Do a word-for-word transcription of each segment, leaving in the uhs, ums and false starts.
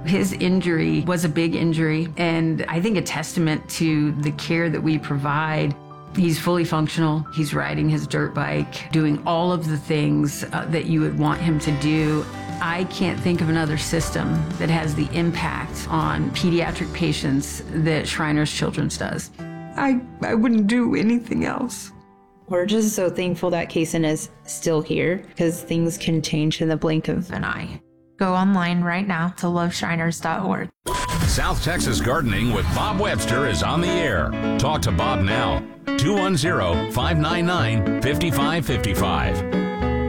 His injury was a big injury, and I think a testament to the care that we provide. He's fully functional. He's riding his dirt bike, doing all of the things uh, that you would want him to do. I can't think of another system that has the impact on pediatric patients that Shriners Children's does. I, I wouldn't do anything else. We're just so thankful that Kaysen is still here, because things can change in the blink of an eye. Go online right now to love shriners dot org. South Texas Gardening with Bob Webster is on the air. Talk to Bob now. two one zero, five nine nine, five five five five.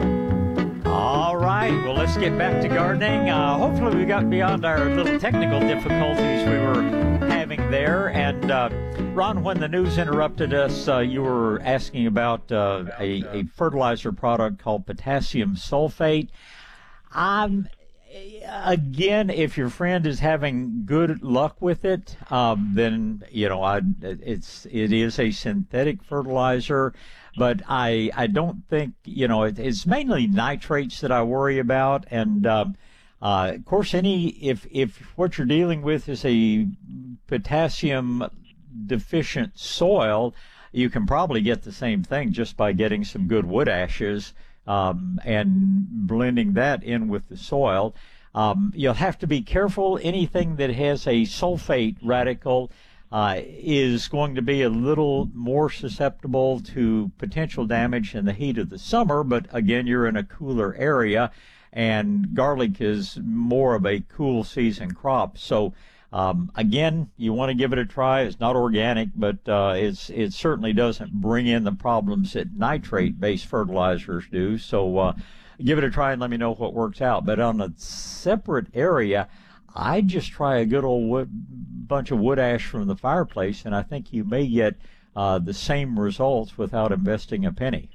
All right, well, let's get back to gardening. Uh, hopefully we got beyond our little technical difficulties we were having there. And, uh, Ron, when the news interrupted us, uh, you were asking about uh, a, a fertilizer product called potassium sulfate. Um, again, if your friend is having good luck with it, um, then, you know, I, it's, it is a synthetic fertilizer. But I, I don't think, you know, it, it's mainly nitrates that I worry about. And, um, uh, of course, any, if, if what you're dealing with is a potassium deficient soil, you can probably get the same thing just by getting some good wood ashes, um, and blending that in with the soil. Um, you'll have to be careful. Anything that has a sulfate radical Uh, is going to be a little more susceptible to potential damage in the heat of the summer, but again, you're in a cooler area, and garlic is more of a cool season crop. So um, again, you want to give it a try. It's not organic, but uh, it's it certainly doesn't bring in the problems that nitrate-based fertilizers do. So uh, give it a try and let me know what works out. But on a separate area, I just try a good old wood, bunch of wood ash from the fireplace, and I think you may get uh, the same results without investing a penny.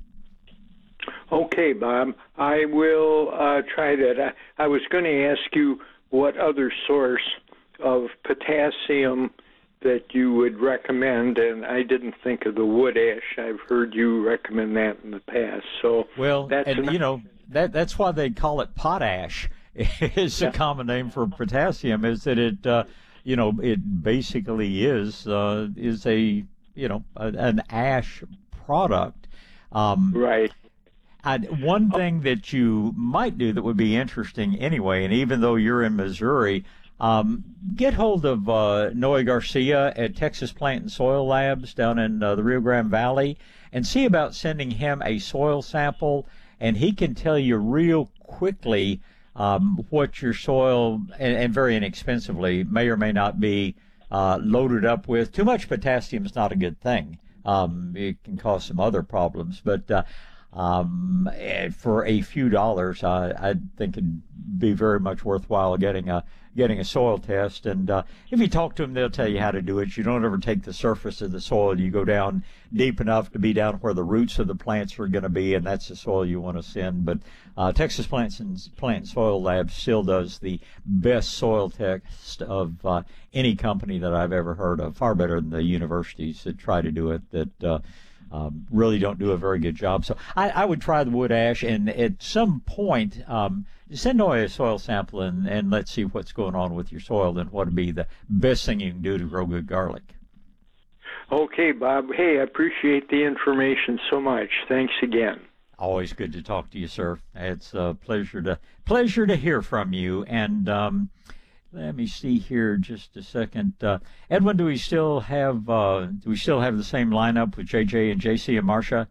Okay, Bob. I will uh, try that. I, I was going to ask you what other source of potassium that you would recommend, and I didn't think of the wood ash. I've heard you recommend that in the past. So well, that's and an- you know that that's why they call it potash. It's a common name for potassium. Is that it? Uh, you know, it basically is uh, is a you know a, an ash product. Um, right. I, one thing that you might do that would be interesting anyway, and even though you're in Missouri, um, get hold of uh, Noe Garcia at Texas Plant and Soil Labs down in uh, the Rio Grande Valley, and see about sending him a soil sample, and he can tell you real quickly um, what your soil, and, and very inexpensively, may or may not be uh, loaded up with. Too much potassium is not a good thing. Um, it can cause some other problems, but uh, um, for a few dollars, uh, I think it'd be very much worthwhile getting a getting a soil test. And uh, if you talk to them, they'll tell you how to do it. You don't ever take the surface of the soil. You go down deep enough to be down where the roots of the plants are going to be, and that's the soil you want to send. But uh, Texas Plants and Plant and Soil Lab still does the best soil test of uh, any company that I've ever heard of, far better than the universities that try to do it, that uh, um, really don't do a very good job. So I, I would try the wood ash, and at some point, um, send away a soil sample and, and let's see what's going on with your soil and what would be the best thing you can do to grow good garlic. Okay, Bob. Hey, I appreciate the information so much. Thanks again. Always good to talk to you, sir. It's a pleasure to pleasure to hear from you. And um, let me see here just a second. Uh, Edwin, do we still have uh, do we still have the same lineup with J J and J C and Marcia?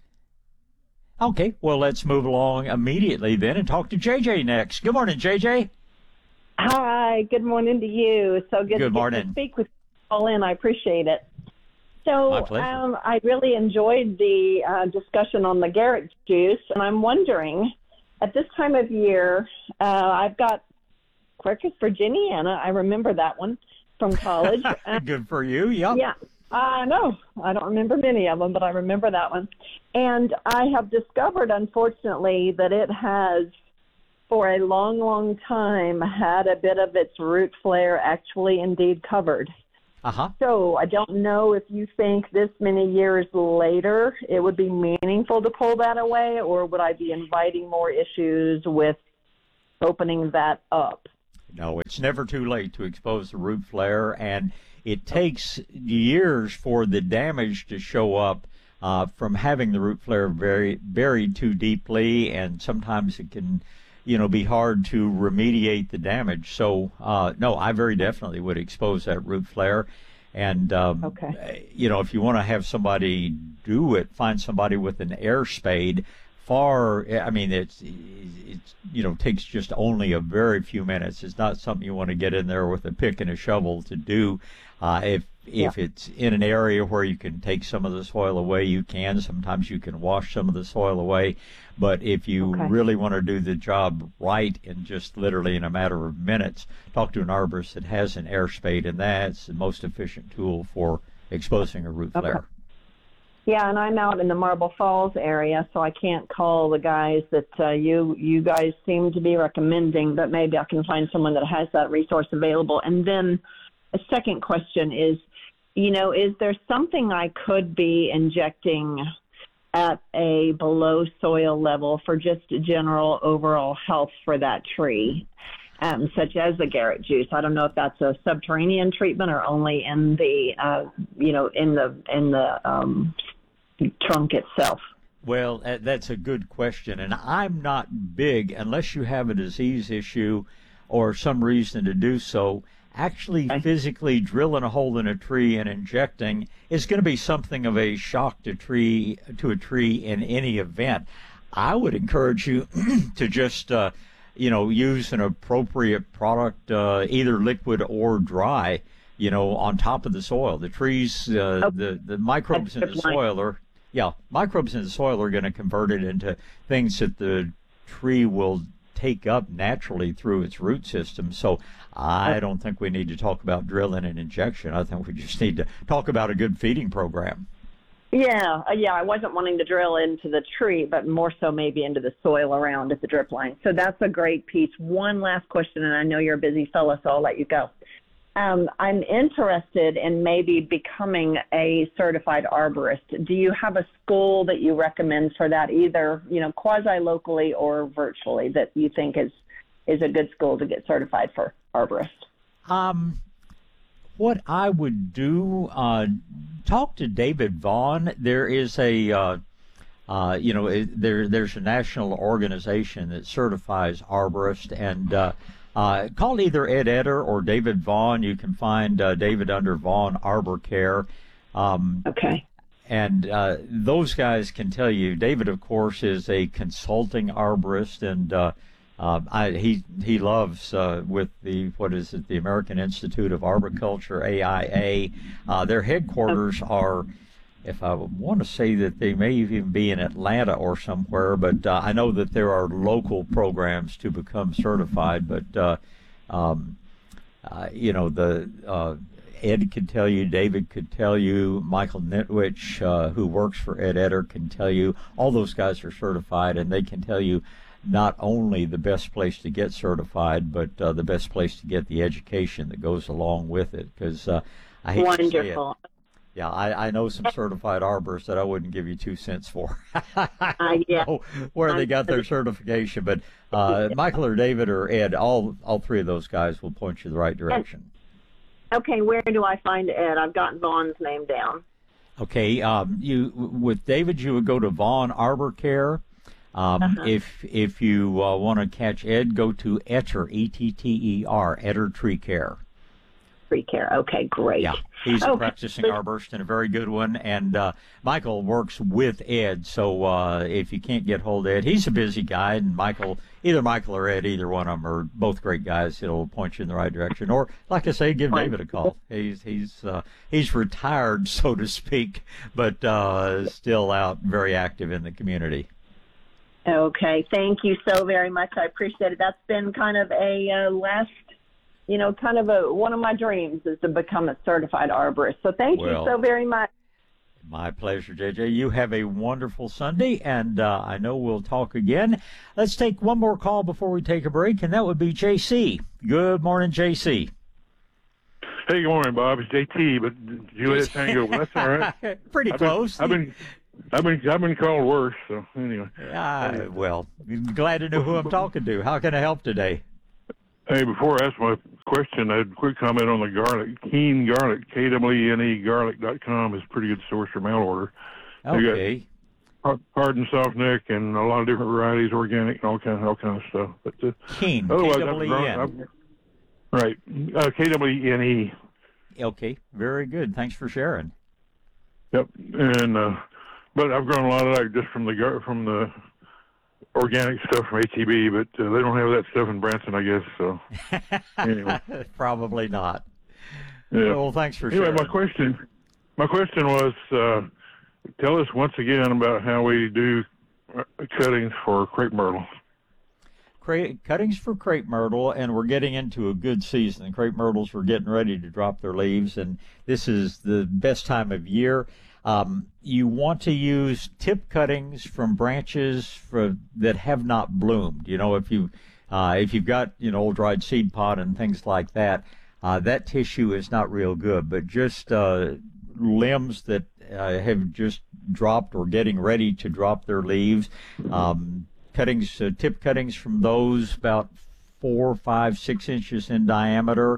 Okay, well, let's move along immediately then and talk to J J next. Good morning, J J. Hi, good morning to you. So good, good to, morning. get to speak with you all in. I appreciate it. So My pleasure. um, I really enjoyed the uh, discussion on the Garrett juice, and I'm wondering, at this time of year, uh, I've got Quercus virginiana. I remember that one from college. Good for you, yep. Yeah. I know. I don't remember many of them, but I remember that one. And I have discovered, unfortunately, that it has, for a long, long time, had a bit of its root flare actually indeed covered. Uh-huh. So I don't know if you think this many years later it would be meaningful to pull that away, or would I be inviting more issues with opening that up? no, it's never too late to expose the root flare, and it takes years for the damage to show up uh, from having the root flare very, buried too deeply, and sometimes it can, you know, be hard to remediate the damage. So, uh, no, I very definitely would expose that root flare. And, um, Okay. you know, if you want to have somebody do it, find somebody with an air spade. Far, I mean, it's, it's, you know, takes just only a very few minutes. It's not something you want to get in there with a pick and a shovel to do. Uh, if if Yeah. it's in an area where you can take some of the soil away, you can. Sometimes you can wash some of the soil away. But if you Okay. really want to do the job right in just literally in a matter of minutes, talk to an arborist that has an air spade, and that's the most efficient tool for exposing a root Okay. flare. Yeah, and I'm out in the Marble Falls area, so I can't call the guys that uh, you you guys seem to be recommending, but maybe I can find someone that has that resource available. And then a second question is, you know, is there something I could be injecting at a below soil level for just general overall health for that tree, um, such as the Garrett juice? I don't know if that's a subterranean treatment or only in the, uh, you know, in the in the um, trunk itself. Well, uh, that's a good question, and I'm not big, unless you have a disease issue or some reason to do so. Actually, Okay. physically drilling a hole in a tree and injecting is going to be something of a shock to tree to a tree in any event. I would encourage you to just, uh, you know, use an appropriate product, uh, either liquid or dry, you know, on top of the soil. The trees, uh, Oh. the the microbes in the That's good line. soil are. Yeah, microbes in the soil are going to convert it into things that the tree will take up naturally through its root system. So I don't think we need to talk about drilling and injection. I think we just need to talk about a good feeding program. Yeah, uh, yeah, I wasn't wanting to drill into the tree, but more so maybe into the soil around at the drip line. So that's a great piece. One last question, and I know you're a busy fellow, so I'll let you go. Um, I'm interested in maybe becoming a certified arborist. Do you have a school that you recommend for that, either, you know, quasi-locally or virtually, that you think is is a good school to get certified for arborist? Um, what I would do, uh, talk to David Vaughn. There is a, uh, uh, you know, it, there there's a national organization that certifies arborists, and uh, uh, call either Ed Eder or David Vaughn. You can find uh, David under Vaughn Arbor Care. Um, Okay. And uh, those guys can tell you. David, of course, is a consulting arborist, and uh, uh, I, he he loves uh, with the what is it, the American Institute of Arboriculture, A I A. Uh, their headquarters are, if I want to say that they may even be in Atlanta or somewhere, but uh, I know that there are local programs to become certified. But uh, um, uh, you know the. Uh, Ed could tell you, David could tell you, Michael Nitwich, uh, who works for Ed Eder, can tell you. All those guys are certified, and they can tell you not only the best place to get certified, but uh, the best place to get the education that goes along with it. Because uh, I hate to say it. Wonderful. Yeah, I, I know some certified arborists that I wouldn't give you two cents for. I Uh, don't yeah. know where they got their certification, but uh, Michael or David or Ed, all all three of those guys will point you the right direction. Okay, where do I find Ed? I've got Vaughn's name down. Okay, um, you with David, you would go to Vaughn Arbor Care. Um, Uh-huh. If if you uh, want to catch Ed, go to Etter, E T T E R, Etter Tree Care. Tree care. Okay, great. Yeah, he's a Okay. practicing arborist and a very good one. And uh, Michael works with Ed, so uh, if you can't get hold of Ed, he's a busy guy. And Michael, either Michael or Ed, either one of them are both great guys. It'll point you in the right direction. Or, like I say, give David a call. He's he's uh, he's retired, so to speak, but uh, still out, very active in the community. Okay, thank you so very much. I appreciate it. That's been kind of a uh, last, you know, kind of a one of my dreams is to become a certified arborist. So thank Well, you so very much. My pleasure, J J. You have a wonderful Sunday, and uh, I know we'll talk again. Let's take one more call before we take a break, and that would be J C. Good morning, J C. Hey, good morning, Bob. It's J T, but Juliet Tango. Well, that's all right. Pretty I've been, close. I've been, I've been, I've been called worse. So anyway. Ah, well, glad to know who I'm talking to. How can I help today? Hey, before I ask my question, I had a quick comment on the garlic. Keen Garlic, K W E N E garlic dot com is a pretty good source for mail order. Okay. Hard, hard and soft neck and a lot of different varieties, organic and all kind, all kind of stuff. But uh, Keen, otherwise, K I've W E grown- N. I've- Right, uh, K W E N E. Okay, very good. Thanks for sharing. Yep, and uh, but I've grown a lot of that just from the gar- from the organic stuff from H E B, but uh, they don't have that stuff in Branson, I guess. So anyway, Probably not. yeah. Well, thanks for Anyway, sharing. my question, my question was, uh, tell us once again about how we do uh, cuttings for crepe myrtle. Cra- cuttings for crepe myrtle, and we're getting into a good season. The crepe myrtles were getting ready to drop their leaves, and this is the best time of year. Um, you want to use tip cuttings from branches for, that have not bloomed. You know, if you uh, if you've got you know old dried seed pod and things like that, uh, that tissue is not real good. But just uh, limbs that uh, have just dropped or getting ready to drop their leaves. Um, Cuttings, uh, tip cuttings from those about four, five, six inches in diameter.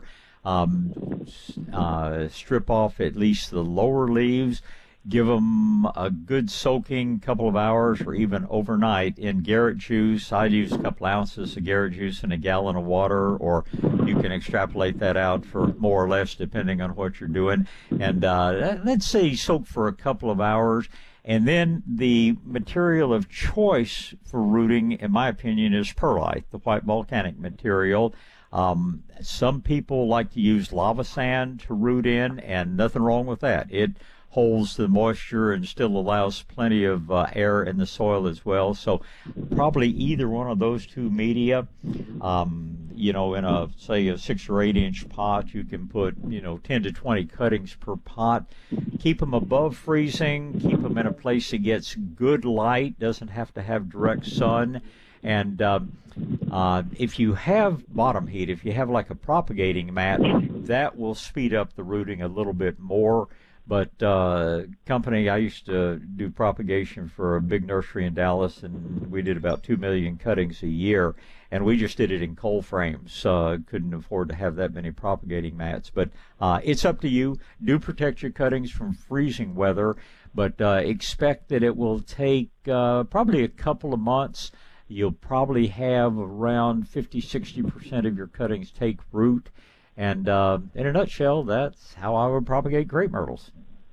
Um, uh, strip off at least the lower leaves. Give them a good soaking, couple of hours or even overnight in Garrett juice. I'd use a couple ounces of Garrett juice in a gallon of water, or you can extrapolate that out for more or less depending on what you're doing. And uh, let's say soak for a couple of hours. And then the material of choice for rooting, in my opinion, is perlite, the white volcanic material. Um, some people like to use lava sand to root in, and nothing wrong with that. It holds the moisture and still allows plenty of uh, air in the soil as well. So probably either one of those two media. Um, you know, in a, say, a six or eight inch pot, you can put, you know, ten to twenty cuttings per pot. Keep them above freezing. Keep them in a place that gets good light, doesn't have to have direct sun. And um, uh, if you have bottom heat, if you have like a propagating mat, that will speed up the rooting a little bit more. But uh, company, I used to do propagation for a big nursery in Dallas, and we did about two million cuttings a year, and we just did it in cold frames. Uh, couldn't afford to have that many propagating mats. But uh, it's up to you. Do protect your cuttings from freezing weather, but uh, expect that it will take uh, probably a couple of months. You'll probably have around fifty, sixty percent of your cuttings take root. And uh, in a nutshell, that's how I would propagate crepe myrtles.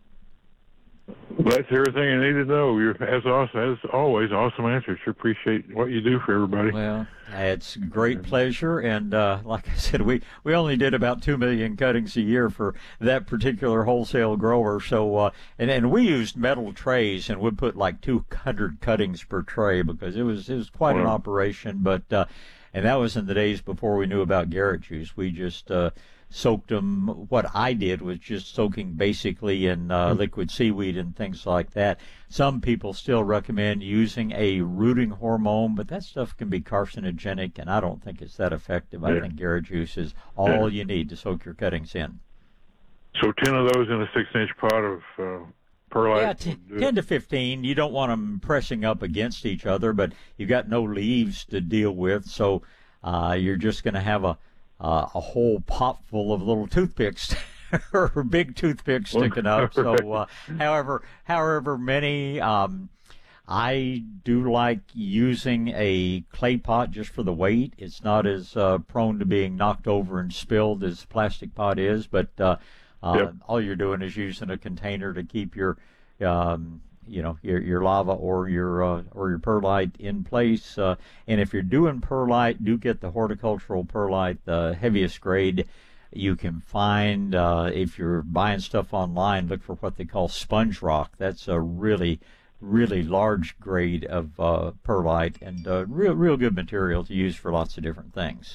Well, that's everything I need to know. You're, as, awesome, as always, awesome answers. Sure appreciate what you do for everybody. Well, it's a great pleasure. And uh, like I said, we, we only did about two million cuttings a year for that particular wholesale grower. So, uh, and, and we used metal trays, and we'd put like two hundred cuttings per tray because it was, it was quite wow. an operation. But uh, And that was in the days before we knew about Garrett juice. We just uh, soaked them. What I did was just soaking basically in uh, liquid seaweed and things like that. Some people still recommend using a rooting hormone, but that stuff can be carcinogenic, and I don't think it's that effective. I yeah. think Garrett juice is all yeah. you need to soak your cuttings in. So ten of those in a six-inch pot of uh, perlite? Yeah, t- ten to fifteen. You don't want them pressing up against each other, but you've got no leaves to deal with, so uh, you're just going to have a uh, a whole pot full of little toothpicks or big toothpicks sticking up. So, uh, however, however many, um, I do like using a clay pot just for the weight. It's not as uh, prone to being knocked over and spilled as a plastic pot is, but uh, uh, yep. all you're doing is using a container to keep your um, you know, your your lava or your uh, or your perlite in place. Uh, and if you're doing perlite, do get the horticultural perlite, the heaviest grade you can find. Uh, if you're buying stuff online, look for what they call sponge rock. That's a really, really large grade of uh, perlite, and uh, real real good material to use for lots of different things.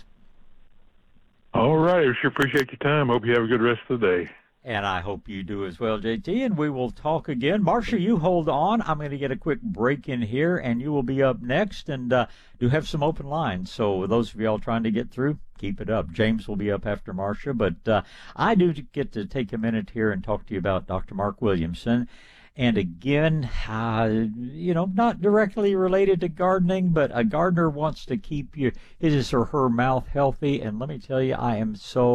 All right. I sure appreciate your time. Hope you have a good rest of the day. And I hope you do as well, J T, and we will talk again. Marcia, you hold on. I'm going to get a quick break in here, and you will be up next, and uh, do have some open lines. So those of you all trying to get through, keep it up. James will be up after Marcia, but uh, I do get to take a minute here and talk to you about Doctor Mark Williamson. And again, uh, you know, not directly related to gardening, but a gardener wants to keep you, his or her mouth healthy. And let me tell you, I am so